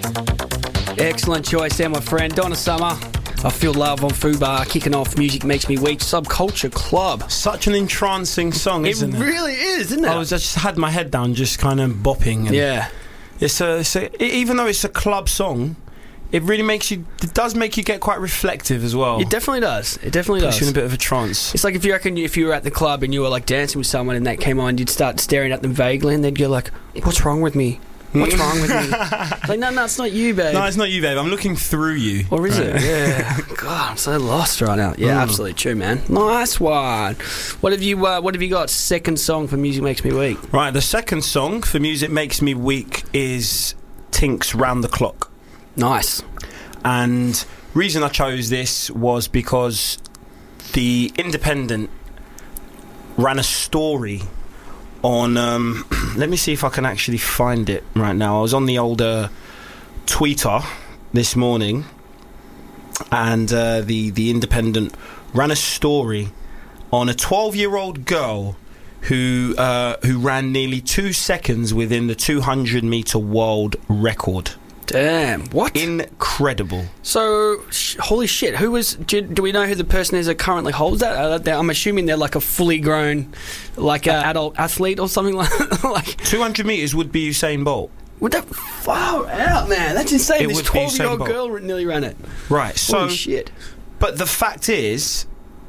Excellent choice there, my friend. Donna Summer. I Feel Love on Fubar, kicking off Music Makes Me Weak, Subculture Club. Such an entrancing song, isn't it? It really is, isn't it? I just had my head down, just kind of bopping. And yeah. Even though it's a club song, it does make you get quite reflective as well. It definitely does. It definitely does. Puts you in a bit of a trance. It's like if you were at the club and you were like dancing with someone and that came on, you'd start staring at them vaguely and they'd go like, "What's wrong with me? What's wrong with me?" Like, no, it's not you, babe. No, it's not you, babe. I'm looking through you. Or is it? Yeah. God, I'm so lost right now. Yeah, absolutely true, man. Nice one. What have you got? Second song for Music Makes Me Weak. Right, the second song for Music Makes Me Weak is Tink's Round the Clock. Nice. And reason I chose this was because the Independent ran a story on let me see if I can actually find it right now. I was on the older Twitter this morning, and the Independent ran a story on a 12-year-old girl who ran nearly 2 seconds within the 200-meter world record. Damn, what? Incredible. So, holy shit, do we know who the person is that currently holds that? I'm assuming they're like a fully grown, like adult athlete or something like 200 metres would be Usain Bolt. Would that far out, man? That's insane. This 12-year-old girl nearly ran it. Right, so... Holy shit. But the fact is,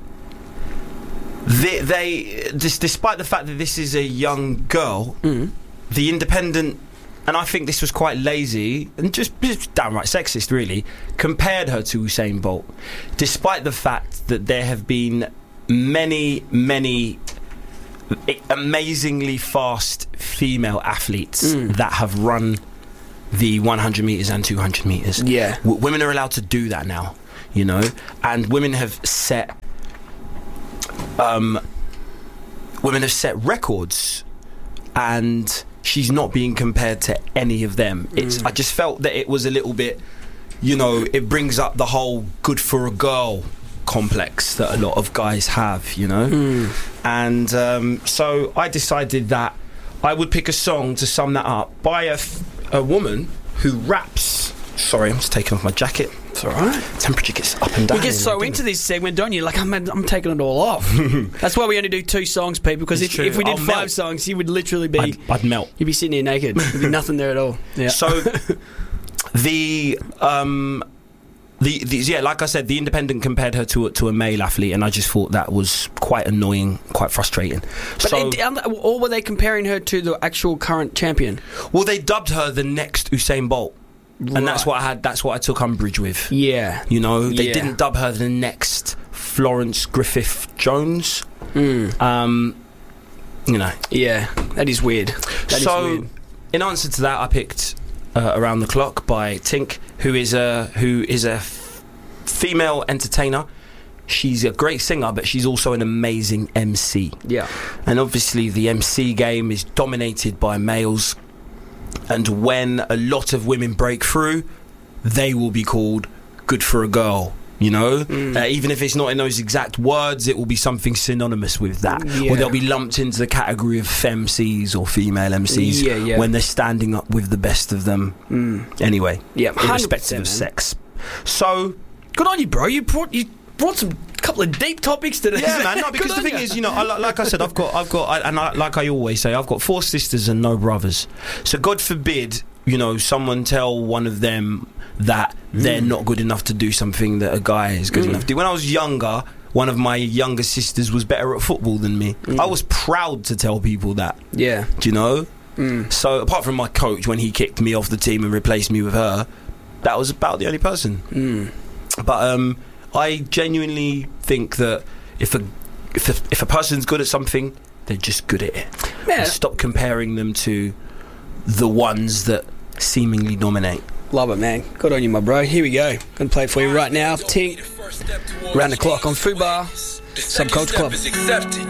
despite the fact that this is a young girl, the Independent... and I think this was quite lazy and just downright sexist, really, compared her to Usain Bolt, despite the fact that there have been many, many amazingly fast female athletes that have run the 100 metres and 200 metres. Yeah. Women are allowed to do that now, you know, and women have set records, and she's not being compared to any of them. I just felt that it was a little bit, you know, it brings up the whole good for a girl complex that a lot of guys have, you know. And so I decided that I would pick a song to sum that up by a woman who raps. Sorry, I'm just taking off my jacket. It's alright. Temperature gets up and down. You get so into this segment, don't you? Like, I'm taking it all off. That's why we only do 2 songs, people, because if we did 5 songs, you would literally be... I'd melt. You'd be sitting here naked. There'd be nothing there at all. Yeah. So, like I said, the Independent compared her to a male athlete, and I just thought that was quite annoying, quite frustrating. Or were they comparing her to the actual current champion? Well, they dubbed her the next Usain Bolt. Right. And that's what I took umbrage with. Yeah. You know, they didn't dub her the next Florence Griffith Jones. You know. Yeah, that is weird. So, in answer to that, I picked Around the Clock by Tink, who is a female entertainer. She's a great singer, but she's also an amazing MC. Yeah. And obviously the MC game is dominated by males. And when a lot of women break through, they will be called good for a girl, you know? Even if it's not in those exact words, it will be something synonymous with that. Or they'll be lumped into the category of femcs or female MCs when they're standing up with the best of them. Anyway, irrespective of sex. So, good on you, bro. You brought some couple of deep topics today. Yeah, man. No, because the thing is, you know, like I said, I've got, like I always say, I've got 4 sisters and no brothers. So God forbid, you know, someone tell one of them that they're not good enough to do something that a guy is good enough to do. When I was younger, one of my younger sisters was better at football than me. I was proud to tell people that. Yeah. Do you know? So apart from my coach, when he kicked me off the team and replaced me with her, that was about the only person. But I genuinely think that if a person's good at something, they're just good at it. And stop comparing them to the ones that seemingly dominate. Love it, man. Good on you, my bro. Here we go. Gonna play it for you right now. Tink, Round the Clock on Fubar, Subculture Club.